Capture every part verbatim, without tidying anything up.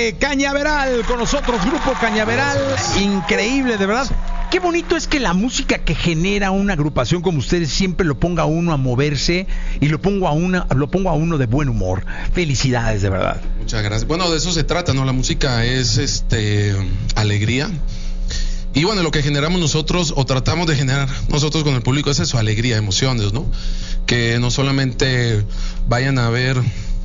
de Cañaveral con nosotros, Grupo Cañaveral, increíble, de verdad. Qué bonito es que la música que genera una agrupación como ustedes siempre lo ponga a uno a moverse y lo pongo a una, lo pongo a uno de buen humor. Felicidades, de verdad. Muchas gracias. Bueno, de eso se trata, ¿no? La música es este alegría. Y bueno, lo que generamos nosotros o tratamos de generar nosotros con el público es eso, alegría, emociones, ¿no? Que no solamente vayan a ver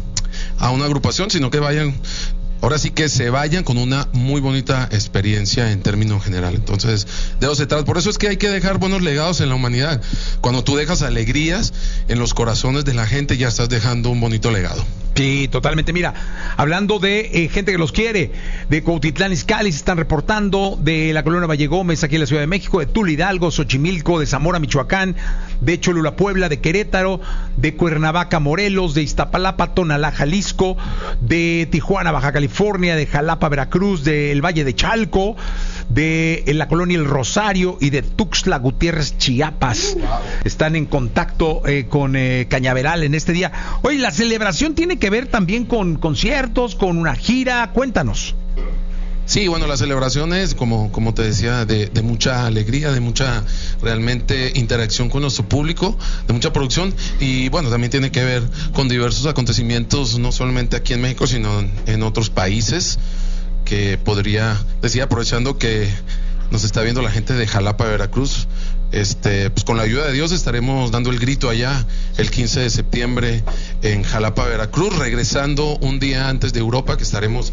a una agrupación, sino que vayan, ahora sí que se vayan con una muy bonita experiencia en términos general. Entonces, de eso se trata. Por eso es que hay que dejar buenos legados en la humanidad. Cuando tú dejas alegrías en los corazones de la gente, ya estás dejando un bonito legado. Sí, totalmente. Mira, hablando de eh, gente que los quiere, de Cuautitlán Izcalli se están reportando, de la Colonia Valle Gómez aquí en la Ciudad de México, de Tula Hidalgo, Xochimilco, de Zamora, Michoacán, de Cholula, Puebla, de Querétaro, de Cuernavaca, Morelos, de Iztapalapa, Tonalá, Jalisco, de Tijuana, Baja California, de Jalapa, Veracruz, del Valle de Chalco, de en la Colonia El Rosario y de Tuxtla Gutiérrez, Chiapas. Están en contacto eh, con eh, Cañaveral en este día. Oye, la celebración tiene que ver también con conciertos, con una gira. Cuéntanos. Sí, bueno, la celebración es, como, como te decía, de, de mucha alegría, de mucha realmente interacción con nuestro público, de mucha producción, y bueno, también tiene que ver con diversos acontecimientos, no solamente aquí en México, sino en, en otros países, que podría decir, aprovechando que nos está viendo la gente de Jalapa, Veracruz, este, pues con la ayuda de Dios estaremos dando el grito allá el quince de septiembre en Jalapa, Veracruz, regresando un día antes de Europa, que estaremos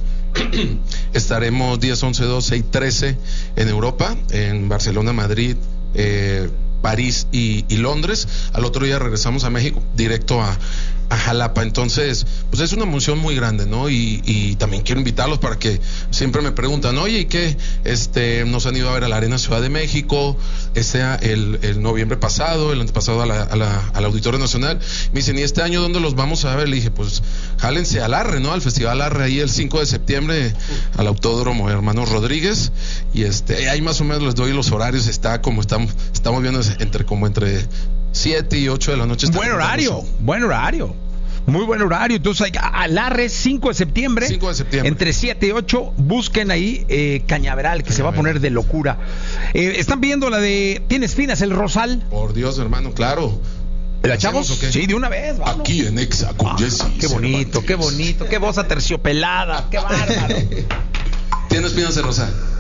estaremos días once, doce y trece en Europa, en Barcelona, Madrid, eh, París y, y Londres. Al otro día regresamos a México, directo a, a Jalapa. Entonces, pues es una emoción muy grande, ¿no? Y, y también quiero invitarlos para que siempre me preguntan, oye, ¿y qué? Este, nos han ido a ver a la Arena Ciudad de México, este, el, el noviembre pasado, el antepasado a la, a la, al Auditorio Nacional. Me dicen, ¿y este año dónde los vamos a ver? Le dije, pues, jálense al Arre, ¿no? Al Festival Arre, ahí el cinco de septiembre, al Autódromo Hermanos Rodríguez. Y este, ahí más o menos les doy los horarios, está como estamos, estamos viendo entre como entre siete y ocho de la noche. Buen horario, buen horario. Muy buen horario. Entonces, al Arre, cinco de septiembre. cinco de septiembre. Entre siete y ocho, busquen ahí eh, Cañaveral, que Cañaveral. Se va a poner de locura. Eh, están pidiendo la de ¿Tienes Espinas, el Rosal? Por Dios, hermano, claro. ¿La echamos? Sí, de una vez. Vamos. Aquí en Exa con ah, Jesse. Qué bonito, qué bonito. Qué voz aterciopelada. Qué bárbaro. ¿Tienes Espinas, el Rosal?